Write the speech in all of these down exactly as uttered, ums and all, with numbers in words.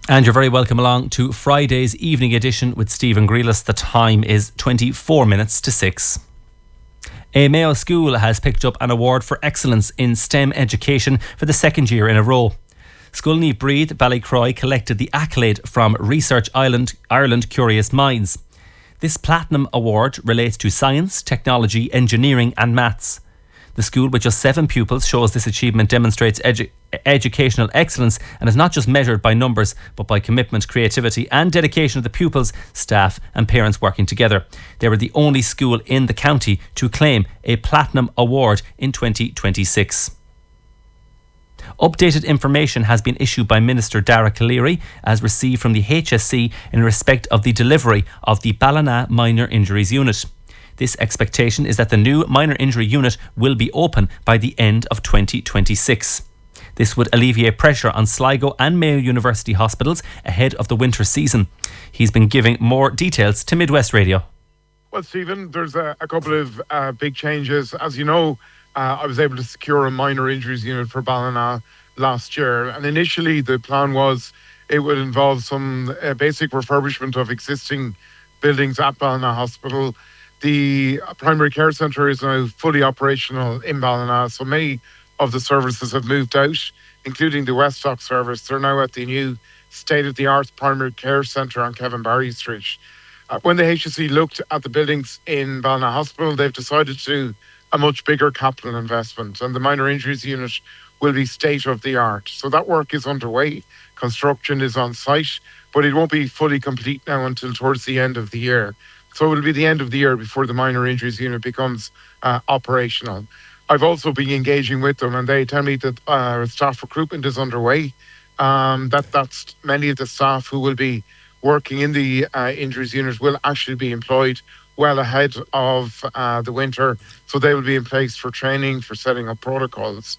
And you're very welcome along to Friday's evening edition with Stephen Grealis. The time is twenty-four minutes to six. A Mayo school has picked up an award for excellence in STEM education for the second year in a row. Scully Breathe Ballycroy collected the accolade from Research Ireland, Ireland Curious Minds. This Platinum Award relates to science, technology, engineering and maths. The school, with just seven pupils, shows this achievement demonstrates edu- educational excellence and is not just measured by numbers, but by commitment, creativity and dedication of the pupils, staff and parents working together. They were the only school in the county to claim a Platinum Award in twenty twenty-six. Updated information has been issued by Minister Dara Calleary as received from the H S C in respect of the delivery of the Ballina Minor Injuries Unit. This expectation is that the new minor injury unit will be open by the end of twenty twenty-six. This would alleviate pressure on Sligo and Mayo University hospitals ahead of the winter season. He's been giving more details to Midwest Radio. Well, Stephen, there's a, a couple of uh, big changes. As you know, uh, I was able to secure a minor injuries unit for Ballina last year. And initially, the plan was it would involve some uh, basic refurbishment of existing buildings at Ballina Hospital. The primary care centre is now fully operational in Ballina, so many of the services have moved out, including the Westdock service. They're now at the new state-of-the-art primary care centre on Kevin Barry Street. Uh, when the H S C looked at the buildings in Ballina Hospital, they've decided to do a much bigger capital investment, and the minor injuries unit will be state-of-the-art. So that work is underway. Construction is on site, but it won't be fully complete now until towards the end of the year. So it will be the end of the year before the minor injuries unit becomes uh, operational. I've also been engaging with them, and they tell me that uh, staff recruitment is underway. Um, that that's many of the staff who will be working in the uh, injuries unit will actually be employed well ahead of uh, the winter. So they will be in place for training, for setting up protocols.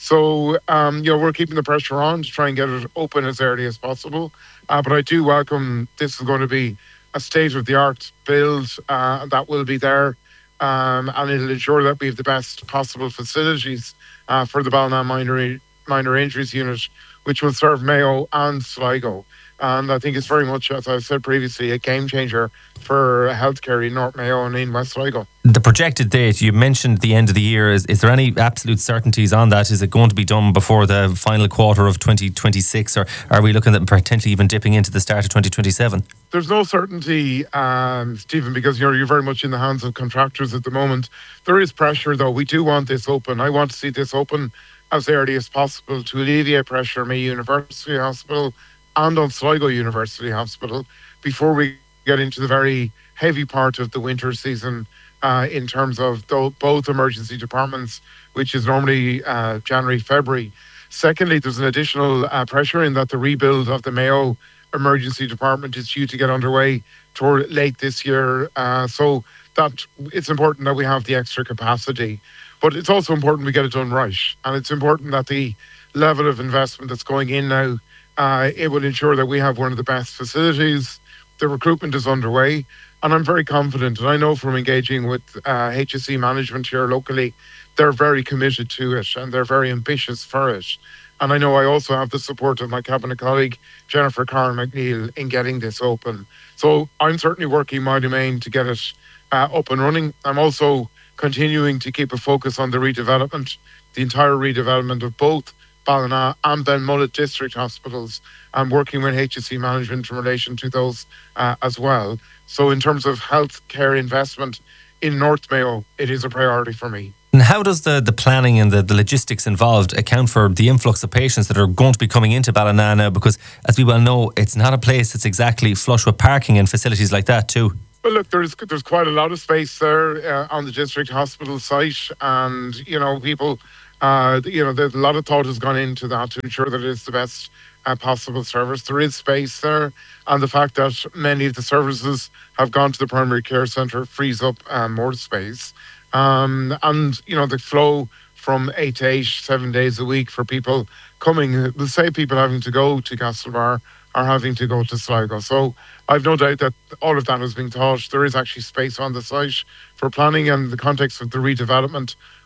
So um, you know, we're keeping the pressure on to try and get it open as early as possible. Uh, but I do welcome this is going to be a state-of-the-art build uh, that will be there, um, and it'll ensure that we have the best possible facilities uh, for the Ballina Minor, Minor Injuries Unit, which will serve Mayo and Sligo. And I think it's very much, as I've said previously, a game changer for healthcare in North Mayo and in West Sligo. The projected date, you mentioned the end of the year. Is, is there any absolute certainties on that? Is it going to be done before the final quarter of twenty twenty-six, or are we looking at potentially even dipping into the start of twenty twenty-seven? There's no certainty, um, Stephen, because you're, you're very much in the hands of contractors at the moment. There is pressure, though. We do want this open. I want to see this open as early as possible to alleviate pressure on Mayo University Hospital and on Sligo University Hospital before we get into the very heavy part of the winter season uh, in terms of th- both emergency departments, which is normally uh, January, February. Secondly, there's an additional uh, pressure in that the rebuild of the Mayo Emergency Department is due to get underway toward late this year. Uh, so that it's important that we have the extra capacity. But it's also important we get it done right. And it's important that the level of investment that's going in now, uh, it will ensure that we have one of the best facilities. The recruitment is underway. And I'm very confident, and I know from engaging with uh, H S C management here locally, they're very committed to it and they're very ambitious for it. And I know I also have the support of my cabinet colleague, Jennifer Carr McNeil, in getting this open. So I'm certainly working my domain to get it uh, up and running. I'm also continuing to keep a focus on the redevelopment, the entire redevelopment of both Ballina and Benmullet district hospitals. I'm working with H S C management in relation to those uh, as well. So in terms of health care investment in North Mayo, it is a priority for me. And how does the, the planning and the, the logistics involved account for the influx of patients that are going to be coming into Ballina now? Because as we well know, it's not a place that's exactly flush with parking and facilities like that too. Well, look, there's there's quite a lot of space there uh, on the district hospital site, and you know, people, uh, you know, there's a lot of thought has gone into that to ensure that it's the best uh, possible service. There is space there, and the fact that many of the services have gone to the primary care centre frees up uh, more space. Um, and you know, the flow from eight to eight, seven days a week for people coming, the same people having to go to Castlebar are having to go to Sligo. So I've no doubt that all of that has been thought. There is actually space on the site for planning, and in the context of the redevelopment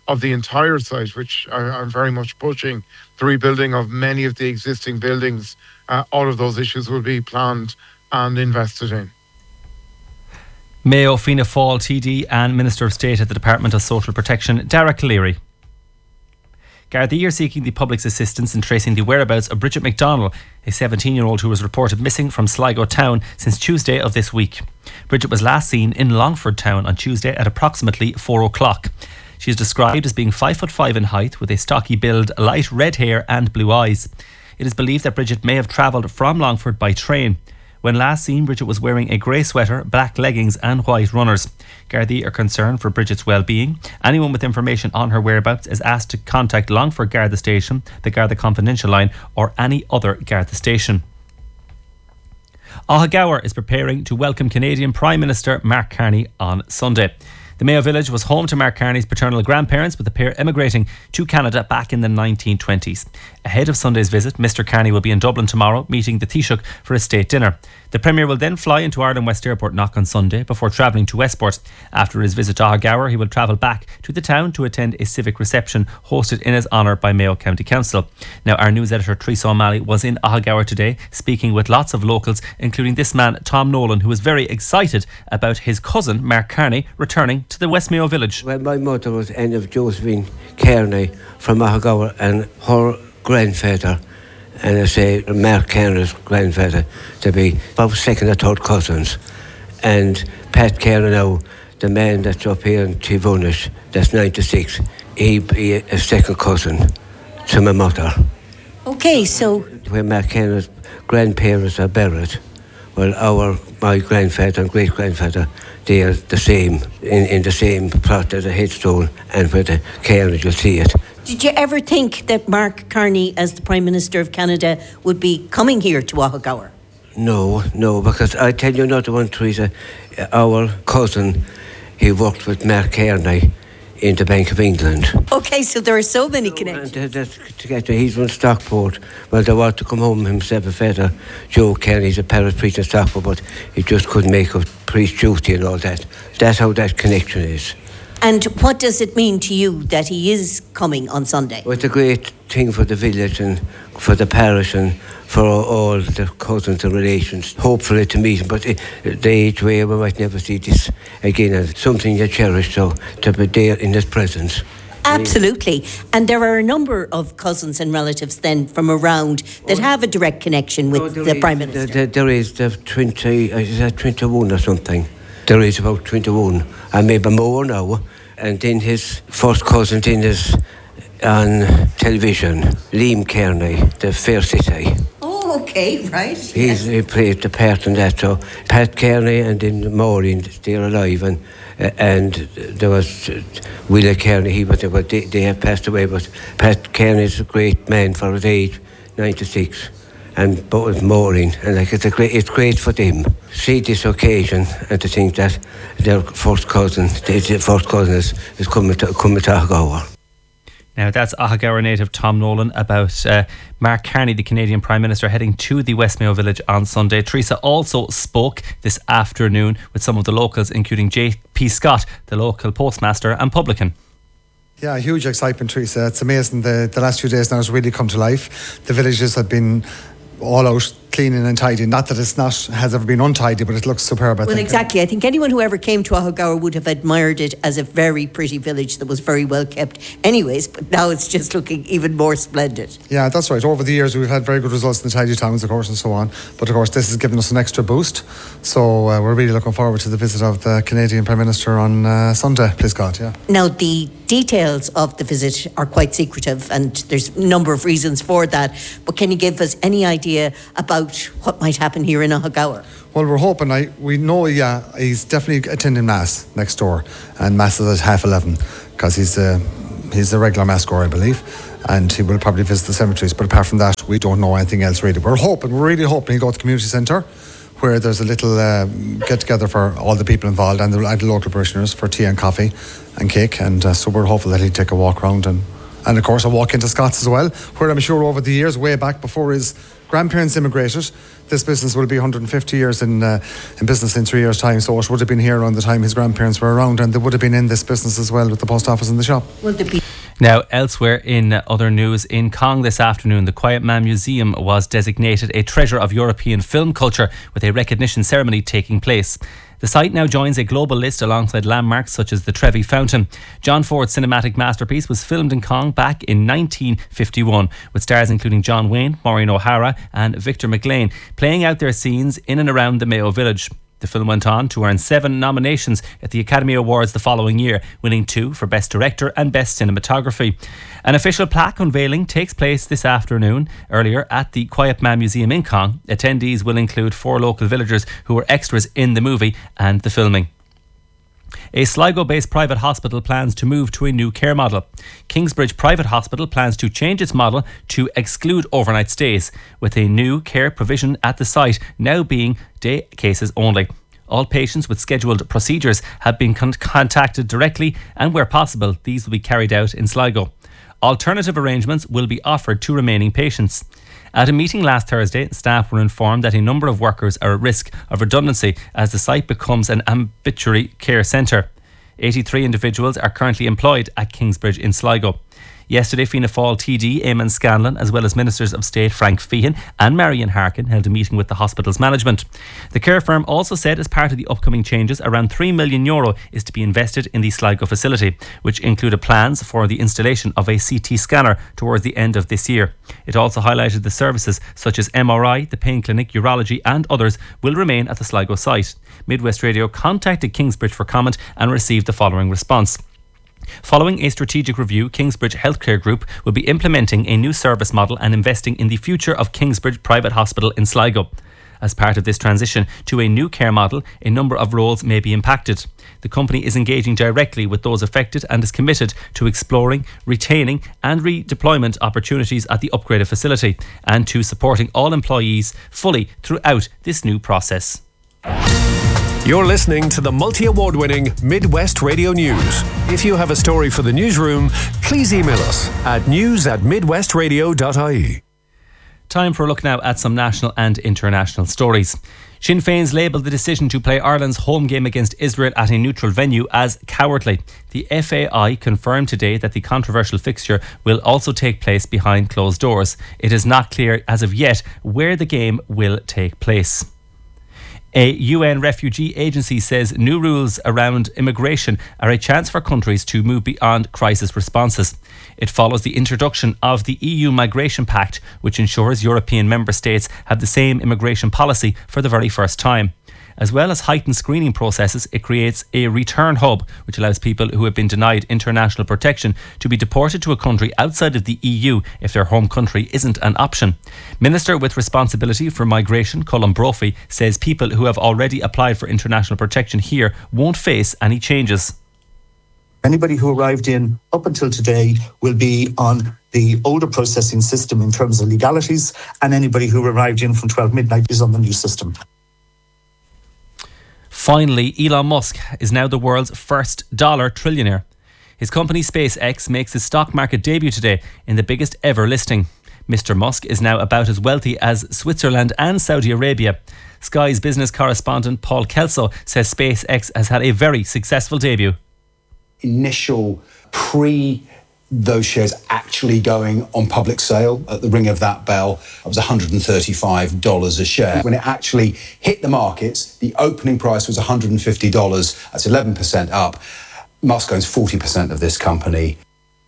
of the entire site, which I, I'm very much pushing. The rebuilding of many of the existing buildings, uh, all of those issues will be planned and invested in. Mayo Fianna Fáil T D and Minister of State at the Department of Social Protection, Derek Leary. Gardaí are seeking the public's assistance in tracing the whereabouts of Bridget McDonnell, a seventeen-year-old who was reported missing from Sligo town since Tuesday of this week. Bridget was last seen in Longford town on Tuesday at approximately four o'clock. She is described as being five foot five in height with a stocky build, light red hair and blue eyes. It is believed that Bridget may have travelled from Longford by train. When last seen, Bridget was wearing a grey sweater, black leggings and white runners. Gardaí are concerned for Bridget's well-being. Anyone with information on her whereabouts is asked to contact Longford Garda Station, the Garda Confidential line or any other Garda station. Ahagower is preparing to welcome Canadian Prime Minister Mark Carney on Sunday. The Mayo village was home to Mark Carney's paternal grandparents, with the pair emigrating to Canada back in the nineteen twenties. Ahead of Sunday's visit, Mr Carney will be in Dublin tomorrow, meeting the Taoiseach for a state dinner. The Premier will then fly into Ireland West Airport Knock on Sunday before travelling to Westport. After his visit to Ahagower, he will travel back to the town to attend a civic reception hosted in his honour by Mayo County Council. Now, our news editor Teresa O'Malley was in Ahagower today, speaking with lots of locals, including this man, Tom Nolan, who was very excited about his cousin, Mark Carney, returning to the West Mayo village. Well, my mother was Anne of Josephine Carney from Ahagower, and her grandfather, and I say Mark Carney's grandfather, to be about second or third cousins. And Pat Carney now, the man that's up here in Tivunish, that's ninety-six, he be a second cousin to my mother. Okay, so Where Mark Carney's grandparents are buried, well, our my grandfather and great grandfather, they are the same in, in the same plot as a headstone, and where the Carney, you'll see it. did you ever think that Mark Carney, as the Prime Minister of Canada, would be coming here to Ahagower? No, no, because I tell you another one, Teresa, our cousin, he worked with Mark Carney in the Bank of England. Okay, so there are so many connections. And that's to get to, he's from Stockport. Well, they want to come home himself, a feather. Joe Carney's a parish priest in Stockport, but he just couldn't make up priest duty and all that. That's how that connection is. And what does it mean to you that he is coming on Sunday? Well, it's a great thing for the village and for the parish and for all the cousins and relations. Hopefully to meet him, but the age where we might never see this again. It's something you cherish, so to be there in his presence. Absolutely. And there are a number of cousins and relatives then from around that have a direct connection with oh, the is, Prime Minister. There, there is the twenty, is that twenty-one or something? There is about twenty-one, and maybe more now. And then his first cousin then is on television, Liam Carney, the Fair City. Oh, okay, right. He's, yes. He played the part in that. So Pat Carney and then Maureen, they're alive. And uh, and there was uh, Willie Carney, he was there, but they, they have passed away. But Pat Carney's a great man for his age, ninety-six. And but with Maureen, and like it's a great, it's great for them. See this occasion and to think that their first cousin, their first cousin is, is coming to coming to Ahagower. Now that's Ahagower native Tom Nolan about uh, Mark Carney, the Canadian Prime Minister, heading to the West Mayo village on Sunday. Teresa also spoke this afternoon with some of the locals, including J P Scott, the local postmaster and publican. Yeah, huge excitement, Teresa. It's amazing. The, the last few days now has really come to life. The villages have been all out cleaning and tidying. Not that it's not has ever been untidy, but it looks superb. I well, think. exactly. I think anyone who ever came to Ahagower would have admired it as a very pretty village that was very well kept anyways, but now it's just looking even more splendid. Yeah, that's right. Over the years we've had very good results in the tidy towns, of course, and so on. But of course this has given us an extra boost. So uh, we're really looking forward to the visit of the Canadian Prime Minister on uh, Sunday, please God, yeah. Now, the details of the visit are quite secretive and there's a number of reasons for that. But can you give us any idea about what might happen here in Ahagower? Well, we're hoping, I, we know, yeah, he's definitely attending Mass next door, and Mass is at half eleven, because he's a, he's a regular Mass goer, I believe, and he will probably visit the cemeteries, but apart from that, we don't know anything else really. We're hoping, we're really hoping he'll go to the community centre, where there's a little uh, get-together for all the people involved and the, and the local parishioners for tea and coffee and cake, and uh, so we're hopeful that he'll take a walk around and And of course I walk into Scott's as well, where I'm sure over the years, way back before his grandparents immigrated, this business will be one hundred fifty years in uh, in business in three years' time. So it would have been here around the time his grandparents were around, and they would have been in this business as well with the post office and the shop. Will there be? Now, elsewhere in other news, in Cong this afternoon, the Quiet Man Museum was designated a treasure of European film culture with a recognition ceremony taking place. The site now joins a global list alongside landmarks such as the Trevi Fountain. John Ford's cinematic masterpiece was filmed in Cong back in nineteen fifty-one, with stars including John Wayne, Maureen O'Hara and Victor McLean playing out their scenes in and around the Mayo Village. The film went on to earn seven nominations at the Academy Awards the following year, winning two for Best Director and Best Cinematography. An official plaque unveiling takes place this afternoon, earlier at the Quiet Man Museum in Cong. Attendees will include four local villagers who were extras in the movie and the filming. A Sligo-based private hospital plans to move to a new care model. Kingsbridge Private Hospital plans to change its model to exclude overnight stays, with a new care provision at the site now being day cases only. All patients with scheduled procedures have been con- contacted directly, and where possible, these will be carried out in Sligo. Alternative arrangements will be offered to remaining patients. At a meeting last Thursday, staff were informed that a number of workers are at risk of redundancy as the site becomes an ambulatory care centre. eighty-three individuals are currently employed at Kingsbridge in Sligo. Yesterday, Fianna Fáil T D Eamon Scanlon, as well as Ministers of State Frank Feehan and Marion Harkin, held a meeting with the hospital's management. The care firm also said as part of the upcoming changes, around three million euro is to be invested in the Sligo facility, which included plans for the installation of a C T scanner towards the end of this year. It also highlighted the services such as M R I, the pain clinic, urology and others will remain at the Sligo site. Midwest Radio contacted Kingsbridge for comment and received the following response. Following a strategic review, Kingsbridge Healthcare Group will be implementing a new service model and investing in the future of Kingsbridge Private Hospital in Sligo. As part of this transition to a new care model, a number of roles may be impacted. The company is engaging directly with those affected and is committed to exploring, retaining and redeployment opportunities at the upgraded facility and to supporting all employees fully throughout this new process. You're listening to the multi-award winning Midwest Radio News. If you have a story for the newsroom, please email us at news at midwestradio dot I E. Time for a look now at some national and international stories. Sinn Féin's labelled the decision to play Ireland's home game against Israel at a neutral venue as cowardly. The F A I confirmed today that the controversial fixture will also take place behind closed doors. It is not clear as of yet where the game will take place. A U N refugee agency says new rules around immigration are a chance for countries to move beyond crisis responses. It follows the introduction of the E U Migration Pact, which ensures European member states have the same immigration policy for the very first time. As well as heightened screening processes, it creates a return hub, which allows people who have been denied international protection to be deported to a country outside of the E U if their home country isn't an option. Minister with responsibility for migration, Colm Brophy, says people who have already applied for international protection here won't face any changes. Anybody who arrived in up until today will be on the older processing system in terms of legalities, and anybody who arrived in from twelve midnight is on the new system. Finally, Elon Musk is now the world's first dollar trillionaire. His company SpaceX makes his stock market debut today in the biggest ever listing. Mister Musk is now about as wealthy as Switzerland and Saudi Arabia. Sky's business correspondent Paul Kelso says SpaceX has had a very successful debut. Initial pre those shares actually going on public sale at the ring of that bell, it was one hundred thirty-five dollars a share. When it actually hit the markets, the opening price was one hundred fifty dollars. That's eleven percent up. Musk owns forty percent of this company.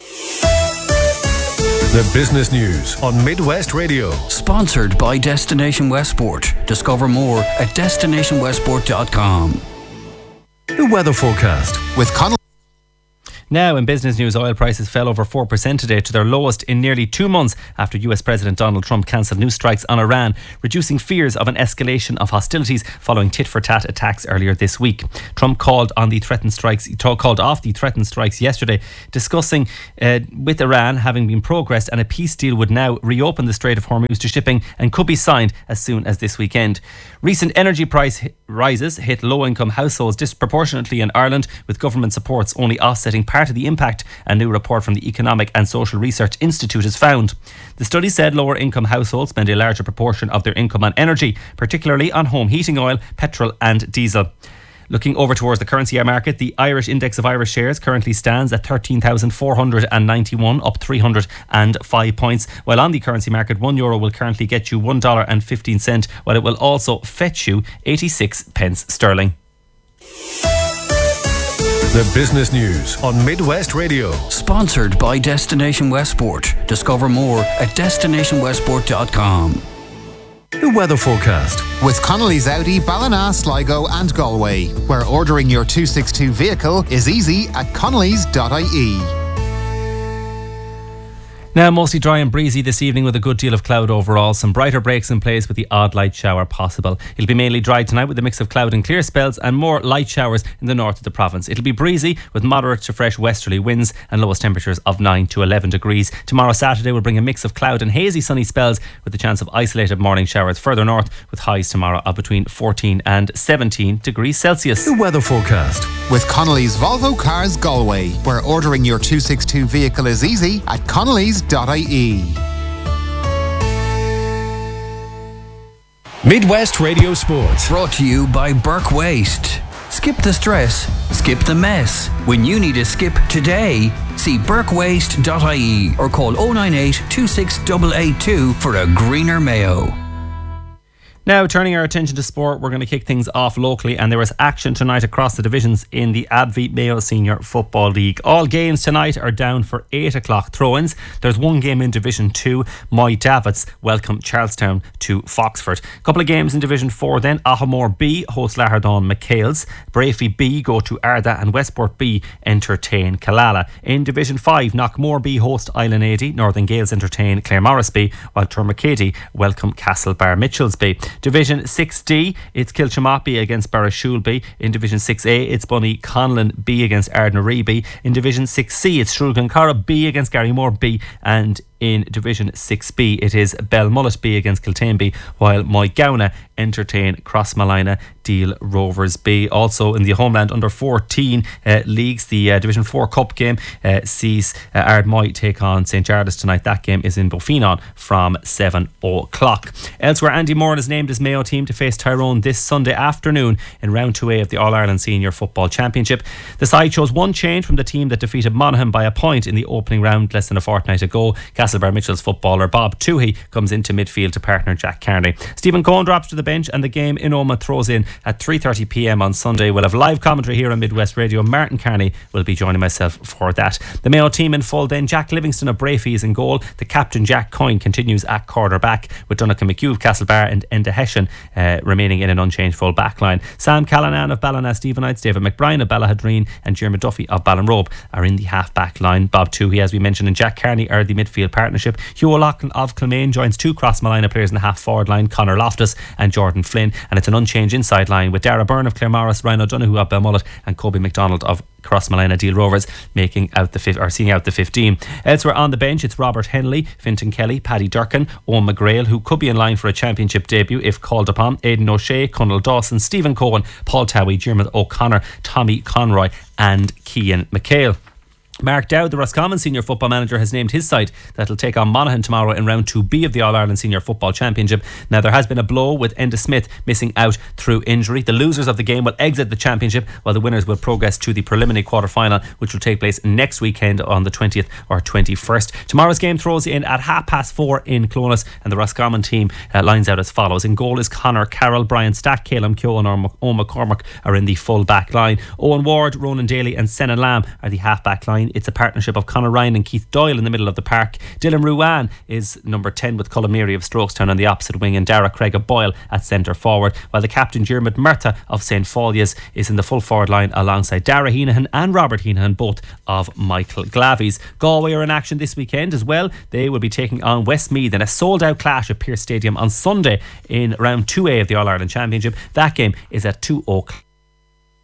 The business news on Midwest Radio. Sponsored by Destination Westport. Discover more at destination westport dot com. The weather forecast with Connell. Now in business news, oil prices fell over four percent today to their lowest in nearly two months after U S President Donald Trump cancelled new strikes on Iran, reducing fears of an escalation of hostilities following tit-for-tat attacks earlier this week. Trump called on the threatened strikes, called off the threatened strikes yesterday, discussing uh, with Iran having been progressed, and a peace deal would now reopen the Strait of Hormuz to shipping and could be signed as soon as this weekend. Recent energy price rises hit low-income households disproportionately in Ireland, with government supports only offsetting part part of the impact a new report from the Economic and Social Research Institute has found. The study said lower income households spend a larger proportion of their income on energy, particularly on home heating oil, petrol and diesel. Looking over towards the currency market, the Irish index of Irish shares currently stands at thirteen thousand four hundred ninety-one, up three hundred five points. While on the currency market, one euro will currently get you one dollar and fifteen cents, while it will also fetch you eighty-six pence sterling. The business news on Midwest Radio. Sponsored by Destination Westport. Discover more at destination westport dot com. The weather forecast. With Connolly's Audi, Ballina, Sligo and Galway, where ordering your two sixty-two vehicle is easy at connellys dot I E. Now mostly dry and breezy this evening with a good deal of cloud overall. Some brighter breaks in place with the odd light shower possible. It'll be mainly dry tonight with a mix of cloud and clear spells and more light showers in the north of the province. It'll be breezy with moderate to fresh westerly winds and lowest temperatures of nine to eleven degrees. Tomorrow Saturday will bring a mix of cloud and hazy sunny spells with the chance of isolated morning showers further north, with highs tomorrow of between fourteen and seventeen degrees Celsius. The weather forecast. With Connolly's Volvo Cars Galway, where ordering your two sixty-two vehicle is easy at connellys dot I E. Midwest Radio Sports. Brought to you by Burke Waste. Skip the stress, skip the mess. When you need a skip today, see burke waste dot I E or call oh nine eight, two six eight eight two for a greener Mayo. Now, turning our attention to sport, we're going to kick things off locally, and there is action tonight across the divisions in the A D V Mayo Senior Football League. All games tonight are down for eight o'clock throw-ins. There's one game in Division two. Moy Davits welcome Charlestown to Foxford. A couple of games in Division four then. Ahamore B host Lahardon McHale's. Brafey B go to Arda, and Westport B entertain Killala. In Division five, Knockmore B host Island eighty. Northern Gales entertain Claremorris B, while Turmacady welcome Castlebar Mitchells B. Division six D, it's Kilchamaugh B against Barrashool B. In Division six A, it's Bunny Conlon B against Ardnaree B. In Division six C, it's Shrulgancara B against Garrymore B. And in Division six B, it is Belmullet B against Kiltane B, while Moygownagh entertain Crossmalina Deal Rovers B. Also in the Homeland under fourteen uh, leagues, the uh, Division four Cup game uh, sees uh, Ardmoy take on Saint Jarlath tonight. That game is in Bofinon from seven o'clock. Elsewhere, Andy Moran is named his Mayo team to face Tyrone this Sunday afternoon in round two A of the All-Ireland Senior Football Championship. The side shows one change from the team that defeated Monaghan by a point in the opening round less than a fortnight ago. Castlebar Mitchell's footballer Bob Toohey comes into midfield to partner Jack Carney. Stephen Cohen drops to the bench, and the game in Omagh throws in at three thirty p m on Sunday. We'll have live commentary here on Midwest Radio. Martin Carney will be joining myself for that. The Mayo team in full then. Jack Livingston of Brafey is in goal. The captain Jack Coyne continues at quarterback, with Donnacha McHugh of Castlebar and Enda Hession uh, remaining in an unchanged full back line. Sam Callanan of Ballina Stephenites, David McBride of Ballahadreen and Jeremy Duffy of Ballinrobe are in the half back line. Bob Toohey, as we mentioned, and Jack Carney are the midfield partnership. Hugh O'Loughlin of Kilmaine joins two Crossmalina players in the half forward line, Conor Loftus and Jordan Flynn, and it's an unchanged inside line with Dara Byrne of Claremorris, Ryan O'Donoghue of Belmullet and Kobe McDonald of Crossmalina Deal Rovers making out the fifth, or seeing out the fifteen. Elsewhere on the bench, it's Robert Henley, Fintan Kelly, Paddy Durkin, Owen McGrail, who could be in line for a championship debut if called upon, Aidan O'Shea, Conal Dawson, Stephen Cohen, Paul Towie, Jeremy O'Connor, Tommy Conroy and Cian McHale. Mark Dowd, the Roscommon senior football manager, has named his side that'll take on Monaghan tomorrow in round two B of the All-Ireland Senior Football Championship. Now, there has been a blow with Enda Smith missing out through injury. The losers of the game will exit the championship, while the winners will progress to the preliminary quarter-final, which will take place next weekend on the twentieth or twenty-first. Tomorrow's game throws in at half past four in Clones, and the Roscommon team uh, lines out as follows. In goal is Connor Carroll, Brian Stack, Caleb Keogh and Owen McCormack are in the full back line. Owen Ward, Ronan Daly and Senan Lamb are the half back line. It's a partnership of Conor Ryan and Keith Doyle in the middle of the park. Dylan Ruan is number ten with Cullen Meary of Strokestown on the opposite wing, and Dara Craig of Boyle at centre forward, while the captain Jeremy Murtha of Saint Folia's is in the full forward line alongside Dara Heenahan and Robert Heenahan, both of Michael Glavies. Galway are in action this weekend as well. They will be taking on Westmeath in a sold out clash at Pearse Stadium on Sunday in round two A of the All-Ireland Championship. That game is at two o'clock.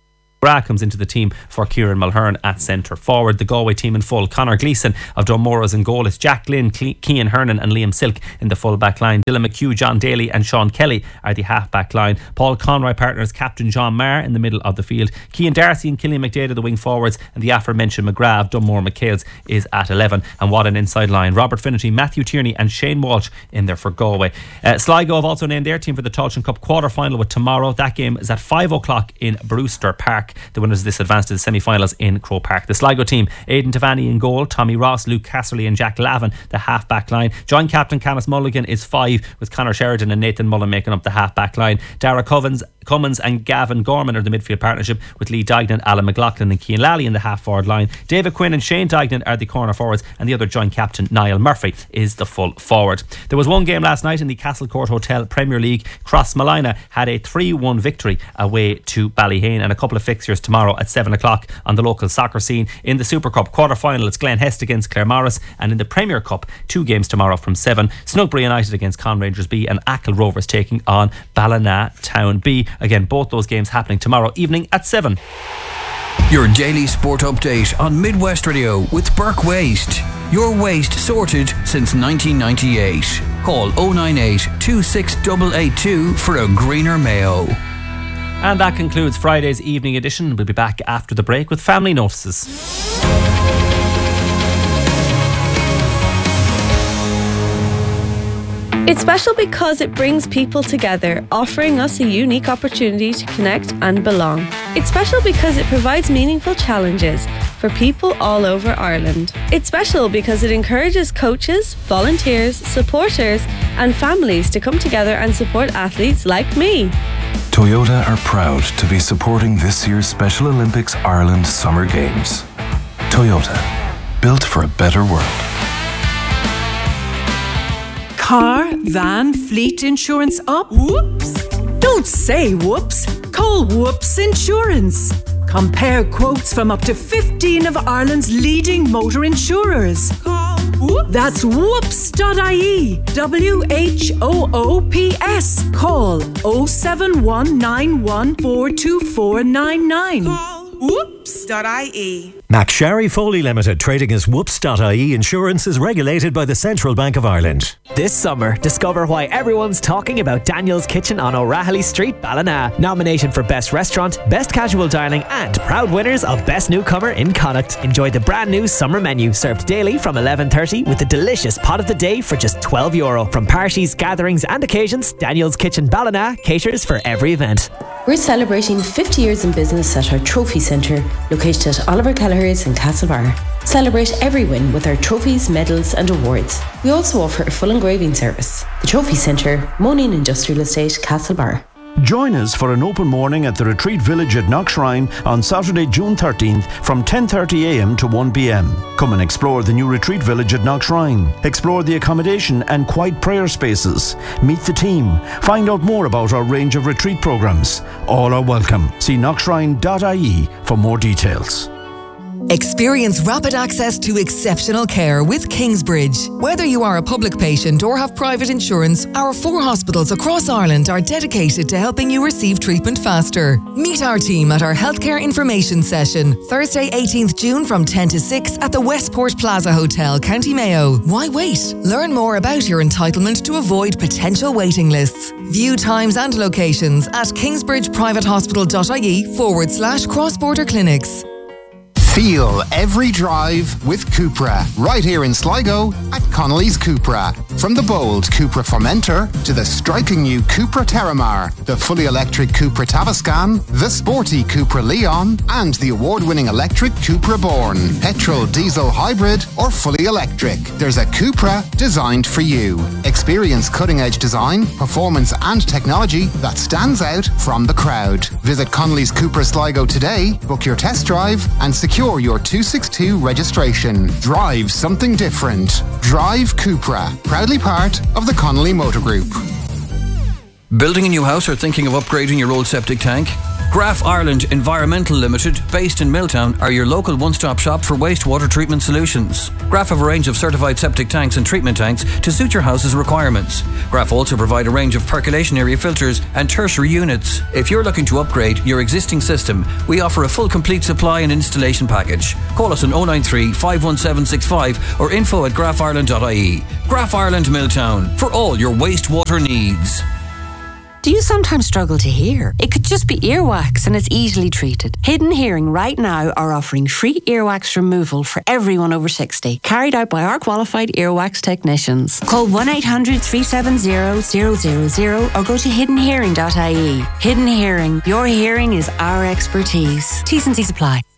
McGrath comes into the team for Kieran Mulhern at centre forward. The Galway team in full: Conor Gleeson of Dunmorrows in goal. It's Jack Glynn, Cian Hernan and Liam Silk in the full back line. Dylan McHugh, John Daly and Sean Kelly are the half back line. Paul Conroy partners captain John Marr in the middle of the field. Cian Darcy and Killian McDade are the wing forwards, and the aforementioned McGrath of Dunmore McHales is at eleven. And what an inside line: Robert Finnerty, Matthew Tierney and Shane Walsh in there for Galway. Uh, Sligo have also named their team for the Tailteann Cup quarter final with tomorrow. That game is at five o'clock in Brewster Park. The winners of this advance to the semi-finals in Croke Park. The Sligo team: Aidan Tavani in goal, Tommy Ross, Luke Casserly and Jack Lavin the half back line. Joint captain Canis Mulligan is five, with Conor Sheridan and Nathan Mullen making up the half back line. Dara Cummins, Cummins and Gavin Gorman are the midfield partnership, with Lee Dignan, Alan McLaughlin and Cian Lally in the half forward line. David Quinn and Shane Dignan are the corner forwards, and the other joint captain Niall Murphy is the full forward. There was one game last night in the Castlecourt Hotel Premier League. Crossmolina had a three one victory away to Ballyhane, and a couple of fixtures tomorrow at seven o'clock on the local soccer scene. In the Super Cup quarter final, it's Glen Hest against Claremorris, and in the Premier Cup, two games tomorrow from seven: Snugbury United against Con Rangers B and Achill Rovers taking on Ballina Town B. Again, both those games happening tomorrow evening at seven. Your daily sport update on Midwest Radio with Burke Waste. Your waste sorted since nineteen ninety-eight. Call oh nine eight, two six eight eight two for a greener Mayo. And that concludes Friday's evening edition. We'll be back after the break with family notices. It's special because it brings people together, offering us a unique opportunity to connect and belong. It's special because it provides meaningful challenges for people all over Ireland. It's special because it encourages coaches, volunteers, supporters and families to come together and support athletes like me. Toyota are proud to be supporting this year's Special Olympics Ireland Summer Games. Toyota, built for a better world. Car, van, fleet insurance up? Whoops! Don't say whoops. Call Whoops Insurance. Compare quotes from up to fifteen of Ireland's leading motor insurers. Call Whoops. That's whoops dot I E. W H O O P S. Call oh seven one nine one four two four nine nine. Call whoops dot I E. McSharry Foley Limited, trading as whoops dot I E Insurance, is regulated by the Central Bank of Ireland. This summer, discover why everyone's talking about Daniel's Kitchen on O'Rahilly Street, Ballina. Nominated for Best Restaurant, Best Casual Dining and proud winners of Best Newcomer in Connacht. Enjoy the brand new summer menu, served daily from eleven thirty with a delicious pot of the day for just twelve euro. From parties, gatherings and occasions, Daniel's Kitchen Ballina caters for every event. We're celebrating fifty years in business at our Trophy Centre, located at Oliver Kelleher's in Castlebar. Celebrate every win with our trophies, medals and awards. We also offer a full engraving service. The Trophy Centre, Monin Industrial Estate, Castlebar. Join us for an open morning at the Retreat Village at Knockshrine on Saturday, June thirteenth from ten thirty a m to one p m. Come and explore the new Retreat Village at Knockshrine. Explore the accommodation and quiet prayer spaces. Meet the team. Find out more about our range of retreat programs. All are welcome. See knockshrine dot I E for more details. Experience rapid access to exceptional care with Kingsbridge. Whether you are a public patient or have private insurance, our four hospitals across Ireland are dedicated to helping you receive treatment faster. Meet our team at our healthcare information session, Thursday eighteenth June from ten to six at the Westport Plaza Hotel, County Mayo. Why wait? Learn more about your entitlement to avoid potential waiting lists. View times and locations at kingsbridgeprivatehospital.ie forward slash cross-border clinics. Feel every drive with Cupra, right here in Sligo at Connolly's Cupra. From the bold Cupra Formentor to the striking new Cupra Terramar, the fully electric Cupra Tavascan, the sporty Cupra Leon, and the award-winning electric Cupra Born. Petrol, diesel, hybrid, or fully electric, there's a Cupra designed for you. Experience cutting-edge design, performance, and technology that stands out from the crowd. Visit Connolly's Cupra Sligo today, book your test drive, and secure your two sixty-two registration. Drive something different. Drive Cupra, proudly part of the Connolly Motor Group. Building a new house or thinking of upgrading your old septic tank? Graf Ireland Environmental Limited, based in Milltown, are your local one-stop shop for wastewater treatment solutions. Graf have a range of certified septic tanks and treatment tanks to suit your house's requirements. Graf also provide a range of percolation area filters and tertiary units. If you're looking to upgrade your existing system, we offer a full complete supply and installation package. Call us on oh nine three, five one seven six five or info at graf ireland dot I E. Graf Ireland Milltown, for all your wastewater needs. Do you sometimes struggle to hear? It could just be earwax and it's easily treated. Hidden Hearing right now are offering free earwax removal for everyone over sixty, carried out by our qualified earwax technicians. Call one eight hundred, three seven zero, zero zero zero or go to hidden hearing dot I E. Hidden Hearing, your hearing is our expertise. T's and C's apply.